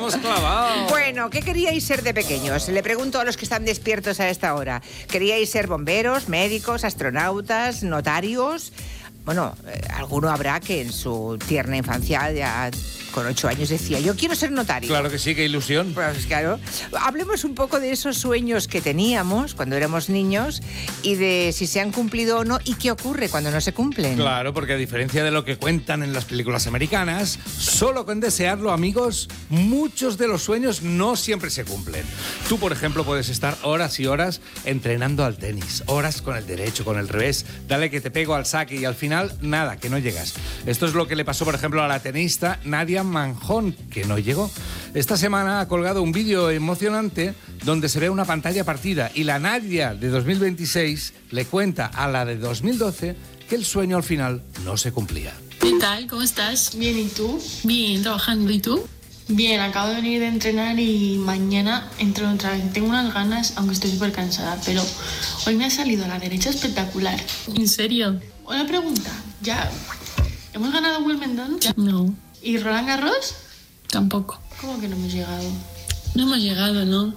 hemos clavado. Bueno, ¿qué queríais ser de pequeños? Le pregunto a los que están despiertos a esta hora. ¿Queríais ser bomberos, médicos, astronautas, notarios? Bueno, alguno habrá que en su tierna infancia, ya con 8 años, decía, yo quiero ser notario. Claro que sí, qué ilusión. Pues claro. Hablemos un poco de esos sueños que teníamos cuando éramos niños y de si se han cumplido o no y qué ocurre cuando no se cumplen. Claro, porque a diferencia de lo que cuentan en las películas americanas, solo con desearlo, amigos, muchos de los sueños no siempre se cumplen. Tú, por ejemplo, puedes estar horas y horas entrenando al tenis, horas con el derecho, con el revés, dale que te pego al saque y al final, nada, que no llegas. Esto es lo que le pasó, por ejemplo, a la tenista Nadia Manjón, que no llegó. Esta semana ha colgado un vídeo emocionante donde se ve una pantalla partida y la Nadia de 2026 le cuenta a la de 2012 que el sueño al final no se cumplía. ¿Qué tal? ¿Cómo estás? Bien, ¿y tú? Bien, trabajando. ¿Y tú? Bien, acabo de venir de entrenar y mañana entro otra vez. Tengo unas ganas, aunque estoy súper cansada, pero hoy me ha salido a la derecha espectacular. ¿En serio? Una pregunta, ¿ya hemos ganado Wimbledon? No, ¿Y Roland Garros? tampoco. ¿Cómo que no hemos llegado? No hemos llegado, ¿no?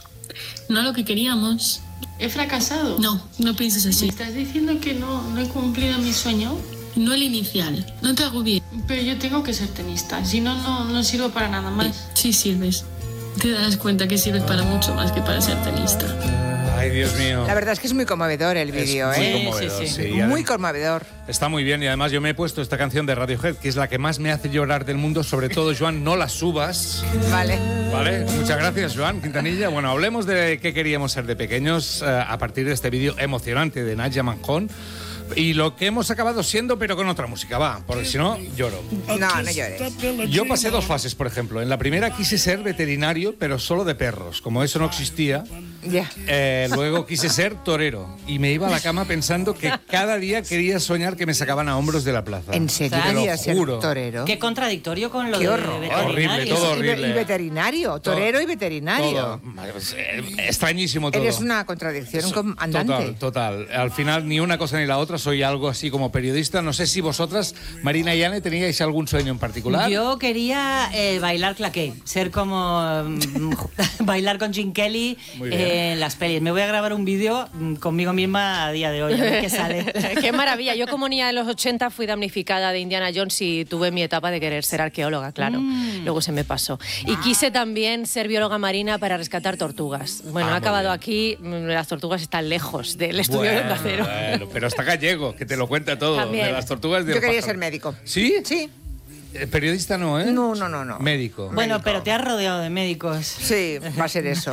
No lo que queríamos. ¿He fracasado? No pienses ¿Me así. estás diciendo que no he cumplido mi sueño? No el inicial. No te hago bien. Pero yo tengo que ser tenista, si no, no sirvo para nada más. Sí sirves. Te das cuenta que sirves para mucho más que para ser tenista. Ay, Dios mío. La verdad es que es muy conmovedor el vídeo, Es muy ¿eh? conmovedor, Sí. sí. Y Muy además conmovedor. está muy bien y además yo me he puesto esta canción de Radiohead, que es la que más me hace llorar del mundo, sobre todo, Joan, no la subas. Vale. Vale, muchas gracias, Joan Quintanilla. Bueno, hablemos de qué queríamos ser de pequeños a partir de este vídeo emocionante de Nadia Manjón y lo que hemos acabado siendo, pero con otra música, va, porque si no, lloro. No llores. Yo pasé 2 fases, por ejemplo. En la primera quise ser veterinario, pero solo de perros. Como eso no existía, Ya. luego quise ser torero y me iba a la cama pensando que cada día quería soñar que me sacaban a hombros de la plaza. ¿En serio Te lo querías ser juro. torero? Qué contradictorio con lo Qué de horror. veterinario. Horrible, todo horrible. Y veterinario, torero y veterinario. Todo. Extrañísimo todo. Eres una contradicción andante. Total. Al final, ni una cosa ni la otra. Soy algo así como periodista. No sé si vosotras, Marina y Anne, teníais algún sueño en particular. Yo quería bailar claqué, ser como bailar con Gene Kelly Muy bien. en las pelis. Me voy a grabar un vídeo conmigo misma a día de hoy, a ver qué sale. Qué maravilla. Yo como niña de los 80 fui damnificada de Indiana Jones y tuve mi etapa de querer ser arqueóloga, claro. Luego se me pasó. Y quise también ser bióloga marina para rescatar tortugas. Bueno, he muy acabado bien. aquí, las tortugas están lejos del estudio de Onda Cero. Bueno, pero está Gallego, que te lo cuenta todo. También. De las tortugas de Yo quería ser médico. ¿Sí? Sí. Periodista no, ¿eh? No. Médico. Bueno, pero te has rodeado de médicos. Sí, va a ser eso. Yo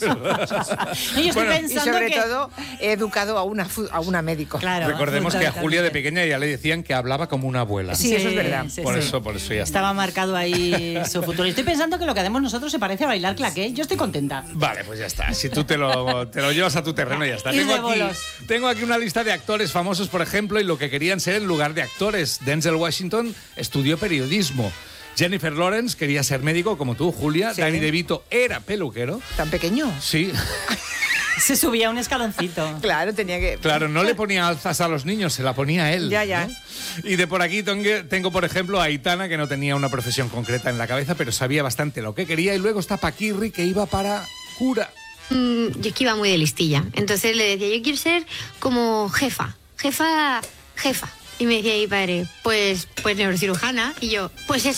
estoy Bueno, Y pensando sobre que... todo he educado a una médico. Claro, Recordemos que a Julia de fundamentalmente. pequeña ya le decían que hablaba como una abuela. Sí, eso es verdad. Por eso ya está. Estaba marcado ahí su futuro. Y estoy pensando que lo que hacemos nosotros se parece a bailar claqué. Yo estoy contenta. Vale, pues ya está. Si tú te lo llevas a tu terreno, ya está. Ir de bolos. Tengo aquí una lista de actores famosos, por ejemplo, y lo que querían ser en lugar de actores. Denzel Washington estudió periodismo. Jennifer Lawrence quería ser médico, como tú, Julia. Sí. Danny DeVito era peluquero. ¿Tan pequeño? Sí. Se subía un escaloncito. Claro, tenía que... Claro, no le ponía alzas a los niños, se la ponía él. Ya. ¿no? Y de por aquí tengo, por ejemplo, a Aitana, que no tenía una profesión concreta en la cabeza, pero sabía bastante lo que quería. Y luego está Paquirri, que iba para cura. Yo es que iba muy de listilla. Entonces le decía, yo quiero ser como jefa. Y me decía mi padre, pues neurocirujana. Y yo, pues eso.